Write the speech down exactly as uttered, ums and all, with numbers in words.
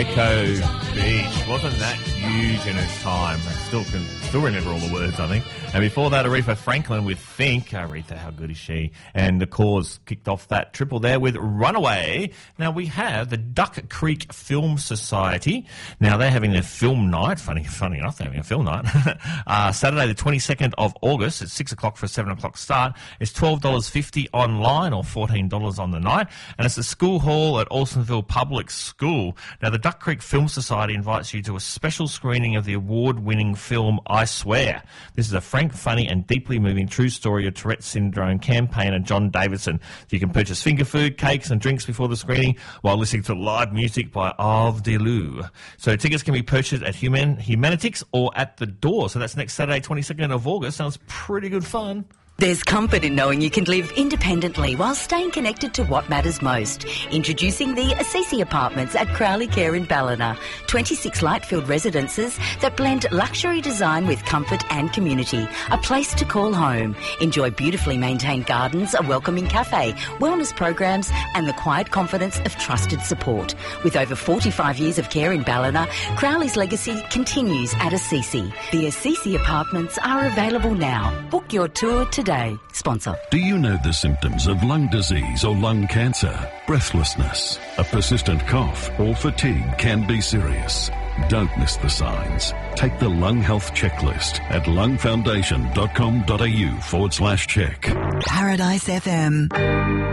Waco Beach. Wasn't that huge in its time? I still can still remember all the words, I think. And before that, Aretha Franklin with Think. Aretha, how good is she? And The Cause kicked off that triple there with Runaway. Now, we have the Duck Creek Film Society. Now, they're having their film night. Funny funny enough, they're having a film night. uh, Saturday, the twenty-second of August at six o'clock for a seven o'clock start. It's twelve dollars fifty online or fourteen dollars on the night. And it's the school hall at Alstonville Public School. Now, the Duck Creek Film Society invites you to a special screening of the award-winning film I Swear. This is a frank, funny and deeply moving true story of Tourette syndrome campaigner John Davidson. You can purchase finger food, cakes and drinks before the screening while listening to live music by Ave de Lou. So tickets can be purchased at Human Humanitics or at the door. So that's next Saturday, twenty-second of August. Sounds pretty good fun. There's comfort in knowing you can live independently while staying connected to what matters most. Introducing the Assisi Apartments at Crowley Care in Ballina. twenty-six light-filled residences that blend luxury design with comfort and community. A place to call home. Enjoy beautifully maintained gardens, a welcoming cafe, wellness programs and the quiet confidence of trusted support. With over forty-five years of care in Ballina, Crowley's legacy continues at Assisi. The Assisi Apartments are available now. Book your tour today. Today. Sponsor. Do you know the symptoms of lung disease or lung cancer? Breathlessness, a persistent cough or fatigue can be serious. Don't miss the signs. Take the lung health checklist at lungfoundation.com.au forward slash check. Paradise F M.